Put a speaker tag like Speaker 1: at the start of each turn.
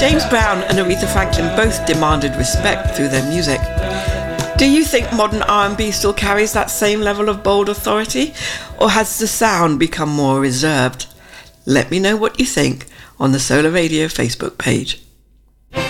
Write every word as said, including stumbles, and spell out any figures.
Speaker 1: James Brown and Aretha Franklin both demanded respect through their music. Do you think modern R and B still carries that same level of bold authority, or has the sound become more reserved? Let me know what you think on the Solar Radio Facebook page.